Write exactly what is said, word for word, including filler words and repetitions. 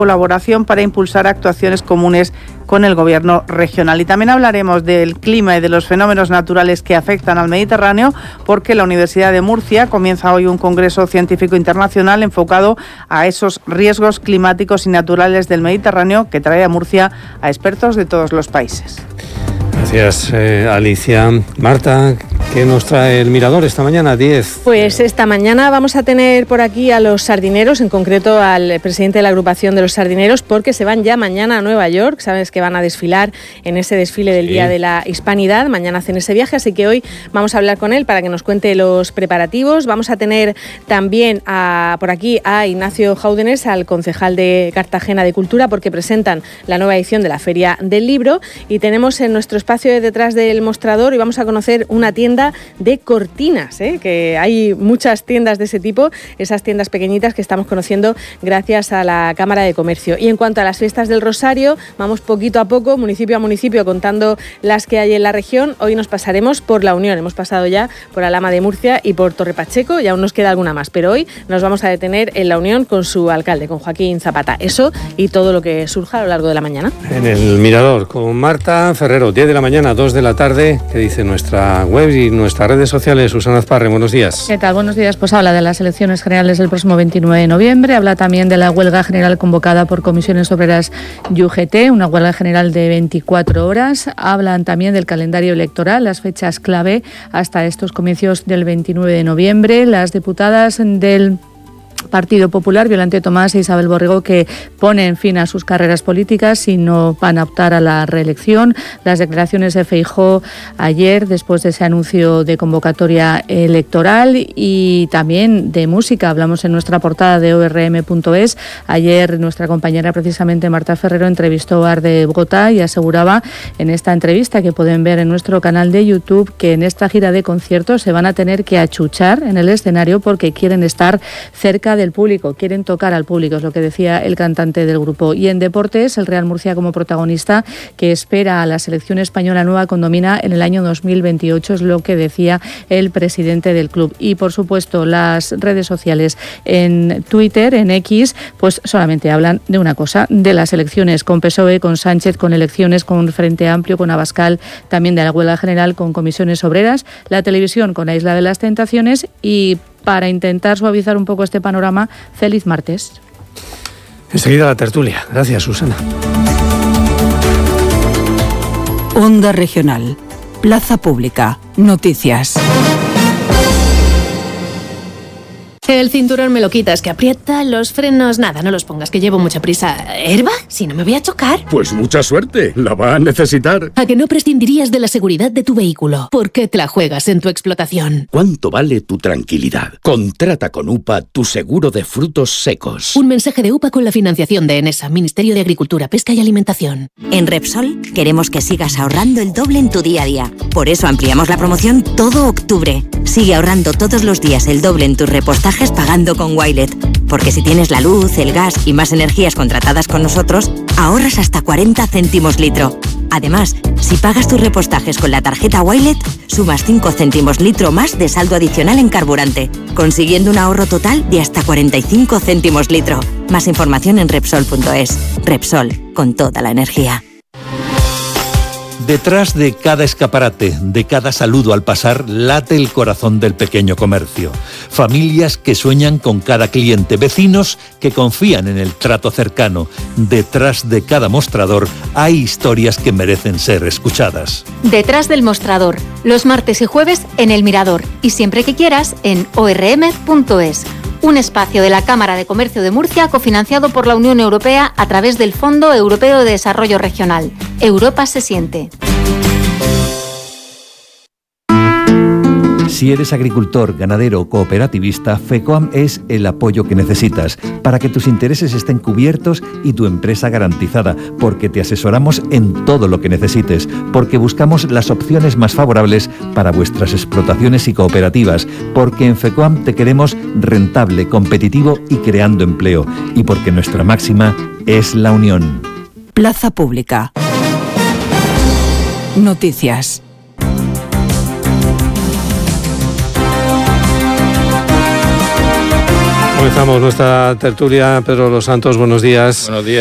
colaboración para impulsar actuaciones comunes con el gobierno regional. Y también hablaremos del clima y de los fenómenos naturales que afectan al Mediterráneo, porque la Universidad de Murcia comienza hoy un congreso científico internacional enfocado a esos riesgos climáticos y naturales del Mediterráneo, que trae a Murcia a expertos de todos los países. Gracias, eh, Alicia. Marta, ¿qué nos trae el Mirador esta mañana? diez. Pues esta mañana vamos a tener por aquí a los sardineros, en concreto al presidente de la agrupación de los sardineros, porque se van ya mañana a Nueva York. Sabes que van a desfilar en ese desfile del sí. Día de la Hispanidad. Mañana hacen ese viaje, así que hoy vamos a hablar con él para que nos cuente los preparativos. Vamos a tener también a, por aquí a Ignacio Jáudenes, al concejal de Cartagena de Cultura, porque presentan la nueva edición de la Feria del Libro. Y tenemos en nuestro espacio detrás del mostrador y vamos a conocer una tienda de cortinas, ¿eh? Que hay muchas tiendas de ese tipo, esas tiendas pequeñitas que estamos conociendo gracias a la Cámara de Comercio. Y en cuanto a las fiestas del Rosario, vamos poquito a poco, municipio a municipio, contando las que hay en la región. Hoy nos pasaremos por La Unión, hemos pasado ya por Alhama de Murcia y por Torre Pacheco y aún nos queda alguna más, pero hoy nos vamos a detener en La Unión con su alcalde, con Joaquín Zapata. Eso y todo lo que surja a lo largo de la mañana. En el Mirador con Marta Ferrero, diez de la mañana, dos de la tarde, que dice nuestra web y nuestras redes sociales. Susana Azparre, buenos días. ¿Qué tal? Buenos días. Pues habla de las elecciones generales del próximo veintinueve de noviembre, habla también de la huelga general convocada por Comisiones Obreras y U G T, una huelga general de veinticuatro horas, hablan también del calendario electoral, las fechas clave hasta estos comicios del veintinueve de noviembre, las diputadas del Partido Popular, Violante Tomás e Isabel Borrego, que ponen fin a sus carreras políticas y no van a optar a la reelección. Las declaraciones de Feijóo ayer, después de ese anuncio de convocatoria electoral, y también de música. Hablamos en nuestra portada de O R M punto es. Ayer nuestra compañera, precisamente Marta Ferrero, entrevistó a Arde Bogotá y aseguraba en esta entrevista, que pueden ver en nuestro canal de YouTube, que en esta gira de conciertos se van a tener que achuchar en el escenario porque quieren estar cerca del público, quieren tocar al público, es lo que decía el cantante del grupo. Y en deportes, el Real Murcia como protagonista, que espera a la selección española nueva condomina en el año dos mil veintiocho, es lo que decía el presidente del club. Y por supuesto, las redes sociales en Twitter, en X, pues solamente hablan de una cosa, de las elecciones, con P S O E, con Sánchez, con elecciones, con Frente Amplio, con Abascal, también de la huelga general, con comisiones obreras, la televisión con la Isla de las Tentaciones. Y para intentar suavizar un poco este panorama, feliz martes. Enseguida la tertulia. Gracias, Susana. Onda Regional. Plaza Pública. Noticias. El cinturón me lo quitas, que aprieta, los frenos, nada, no los pongas, que llevo mucha prisa. ¿Herba? Si no me voy a chocar. Pues mucha suerte, la va a necesitar. ¿A que no prescindirías de la seguridad de tu vehículo? ¿Por qué te la juegas en tu explotación? ¿Cuánto vale tu tranquilidad? Contrata con U P A tu seguro de frutos secos. Un mensaje de U P A con la financiación de ENESA, Ministerio de Agricultura, Pesca y Alimentación. En Repsol queremos que sigas ahorrando el doble en tu día a día. Por eso ampliamos la promoción todo octubre. Sigue ahorrando todos los días el doble en tus repostajes pagando con Wilet. Porque si tienes la luz, el gas y más energías contratadas con nosotros, ahorras hasta cuarenta céntimos litro. Además, si pagas tus repostajes con la tarjeta Wilet, sumas cinco céntimos litro más de saldo adicional en carburante, consiguiendo un ahorro total de hasta cuarenta y cinco céntimos litro. Más información en Repsol punto es. Repsol, con toda la energía. Detrás de cada escaparate, de cada saludo al pasar, late el corazón del pequeño comercio. Familias que sueñan con cada cliente, vecinos que confían en el trato cercano. Detrás de cada mostrador hay historias que merecen ser escuchadas. Detrás del mostrador, los martes y jueves en El Mirador y siempre que quieras en O R M punto es. Un espacio de la Cámara de Comercio de Murcia cofinanciado por la Unión Europea a través del Fondo Europeo de Desarrollo Regional. Europa se siente. Si eres agricultor, ganadero o cooperativista, FECOAM es el apoyo que necesitas para que tus intereses estén cubiertos y tu empresa garantizada, porque te asesoramos en todo lo que necesites, porque buscamos las opciones más favorables para vuestras explotaciones y cooperativas, porque en FECOAM te queremos rentable, competitivo y creando empleo, y porque nuestra máxima es la unión. Plaza Pública. Noticias. Comenzamos nuestra tertulia. Pedro Los Santos, buenos días. Buenos días.